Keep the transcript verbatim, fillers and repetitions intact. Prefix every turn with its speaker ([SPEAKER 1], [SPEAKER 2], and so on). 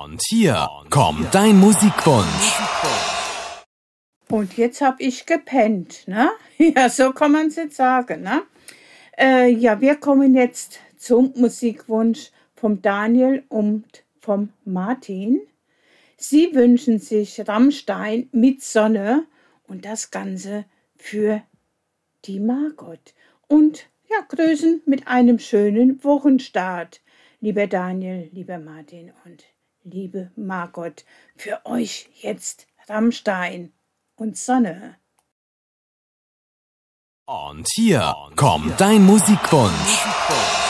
[SPEAKER 1] Und hier kommt dein Musikwunsch.
[SPEAKER 2] Und jetzt habe ich gepennt, ne? Ja, so kann man es jetzt sagen, ne? Äh, ja, wir kommen jetzt zum Musikwunsch vom Daniel und vom Martin. Sie wünschen sich Rammstein mit Sonne und das Ganze für die Margot. Und ja, grüßen mit einem schönen Wochenstart. Lieber Daniel, lieber Martin und liebe Margot, für euch jetzt Rammstein und Sonne.
[SPEAKER 1] Und hier kommt dein Musikwunsch.